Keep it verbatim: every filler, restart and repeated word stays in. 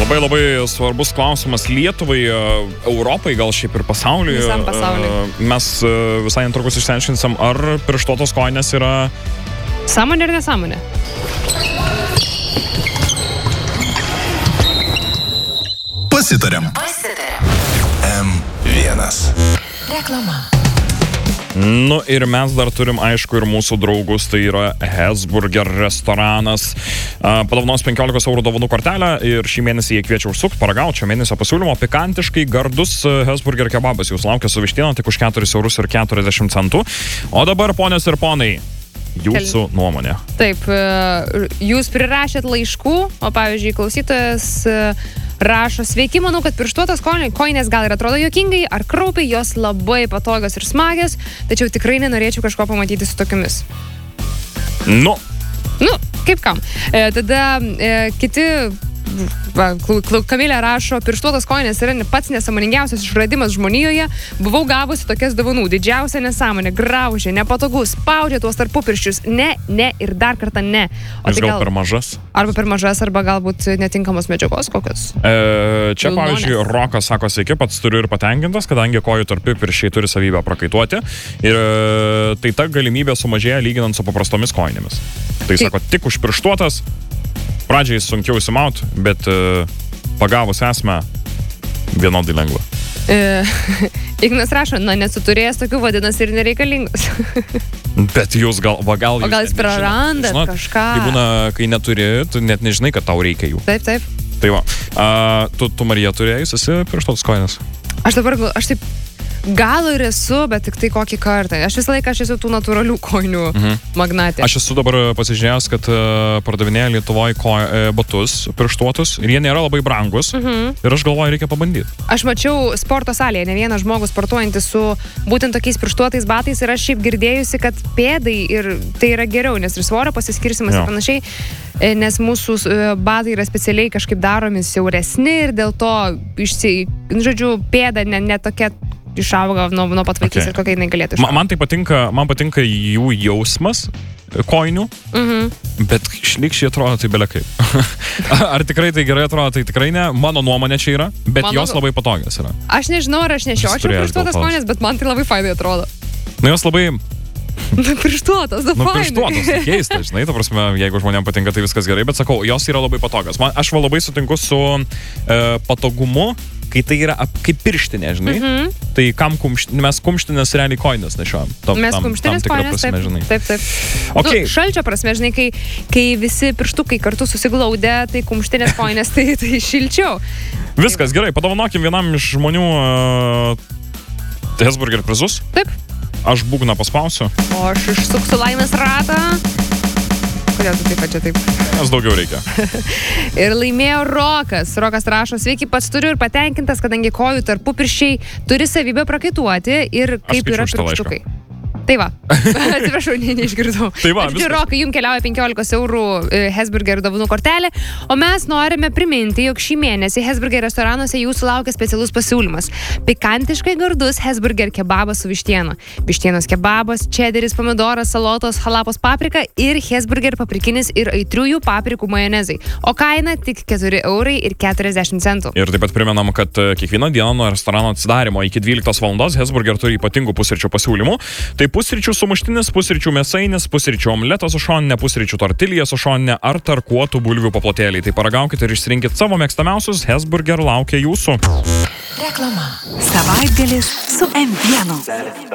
Labai labai svarbus klausimas Lietuvai, Europai, gal šiaip ir pasauliui. Visam pasauliui. Mes visai netrukus išsiaiškinsim, ar pirštuotos kojinės yra... Sąmonė ar nesąmonė? Pasitariam. Pasitariam. M vienas. Reklama. Nu ir mes dar turim, aišku, ir mūsų draugus, tai yra Hesburger restoranas. Padovanos penkiolikos eurų dovanų kortelę ir šį mėnesį jie kviečia užsukti, paragauti šio mėnesio pasiūlymo. Pikantiškai gardus Hesburger kebabas jūs laukia su vištiena tik už keturis eurus ir keturiasdešimt centų. O dabar, ponios ir ponai, jūsų nuomonė. Taip, jūs prirašėt laiškų, o pavyzdžiui, klausytojas rašo, sveiki, manau, kad pirštuotos kojinės gal ir atrodo juokingai ar kraupiai, jos labai patogios ir smagios, tačiau tikrai nenorėčiau kažko pamatyti su tokiamis. Nu. Nu, kaip kam. E, tada e, kiti... Va, Kamilė rašo, pirštuotos kojinės yra pats nesąmoningiausias išradimas žmonijoje. Buvau gavusi tokias dovanų. Didžiausia nesąmonė, graužė, nepatogus, spaudžia tuos tarpupirščius. Ne, ne ir dar kartą ne. O Jis tai gal, gal per mažas? Arba per mažas, arba galbūt netinkamos medžiagos kokios. E, čia, Vilnonės. pavyzdžiui, Rokas sako, sveiki, pats turiu ir patenkintas, kadangi kojų tarpupirščiai turi savybę prakaituoti. Ir e, tai ta galimybė sumažėja lyginant su paprastomis kojinėmis. Tai, tai sako, tik užpirštuotas. Pradžiai sunkiau įsimaut, bet uh, pagavus esmę vienodai lengva. E, Ignas rašo, na, nesuturėjęs tokių vadinasi ir nereikalingas. Bet jūs gal, va, gal, o gal jūs prarandat žinot, kažką. Tai būna, kai neturi, tu net nežinai, kad tau reikia jų. Taip, taip. Tai va, uh, tu, tu Marija, turėjai esi pirštuotos kojinės? Aš dabar, aš taip, gal ir esu, bet tik tai kokį kartą. Aš visą laiką aš esu tų natūralių kojinių mhm. magnatė. Aš esu dabar pasižiūrėjęs, kad uh, pardavinėja Lietuvoje koj, uh, batus pirštuotus ir jie nėra labai brangus. Mhm. Ir aš galvoju, reikia pabandyti. Aš mačiau sporto salėje ne vieną žmogų sportuojantį su būtent tokiais pirštuotais batais ir aš šiaip girdėjusi, kad pėdai ir tai yra geriau, nes ir svorio pasiskirsimas ir panašiai, nes mūsų batai yra specialiai kažkaip daromi siauresni ir dėl to, išsi, žodžiu, pėda ne, ne tokia išauga nuo, nuo pat vaikys okay. ir kokia jinai galėtų išaugti. Man, man tai patinka, man patinka jų jausmas kojinių, mhm. bet šlikščiai atrodo tai belia kaip. Ar tikrai tai gerai atrodo, tai tikrai ne. Mano nuomonė čia yra, bet Mano... jos labai patogios yra. Aš nežinau, ar aš nešiočiau pirštuotas kojines, bet man tai labai fainai atrodo. Na, jos labai... Nu, pirštuotos, da nu, fainai. Pirštuotos, tai keista, žinai, ta prasme, jeigu žmonėms patinka, tai viskas gerai, bet sakau, jos yra labai patogios. Man, aš va labai sutinku su e, patogumu, kai tai yra ap, kaip pirštinė, žinai, mm-hmm. tai kam kumštinės, mes kumštinės realiai kojinės nešiojam. Tam, mes kumštinės kojinės, prasme, taip, taip, taip. Okay. Nu, šalčio prasme, žinai, kai, kai visi pirštukai kartu susiglaudę, tai kumštinės kojinės, tai, tai šilčiau. Viskas, gerai, padovanokim vienam iš žmonių uh, Hesburger prizus. Taip. Aš būgną paspausiu. O aš išsuksiu laimės ratą. Kodėl tu taip, kad čia taip? Nes daugiau reikia. Ir laimėjo Rokas. Rokas rašo, sveiki, pats turiu ir patenkintas, kadangi kojų tarpupirščiai turi savybę prakaituoti ir kaip yra pirštukai. Tai va, atsiprašau, ne, neišgirdau. Tai va, viskas. Rokai, jums keliauja penkiolikos eurų Hesburger dovanų kortelė, o mes norime priminti, jog šį mėnesį Hesburger restoranuose jūsų laukia specialus pasiūlymas. Pikantiškai gardus Hesburger kebabas su vištiena. Vištienos kebabas, čederis, pomidoras, salotos, halapas paprika ir Hesburger paprikinis ir aitriųjų paprikų majonezai. O kaina tik keturi eurai ir keturiasdešimt centų. Ir taip pat primenam, kad kiekvieną dieną nuo restorano atsidarimo iki dvyliktos valandos Hesburger turi ypatingų pusryčių pasiūlymų. Tai pusryčių sumuštinis, pusryčių mėsainis, pusryčių omletas su šoninė, pusryčių tortilija su šoninė ar tarkuotų bulvių paplotėliai. Tai paragaukite ir išsirinkit savo mėgstamiausius, Hesburger laukia jūsų. Reklama. Savaitgalis su M vienu.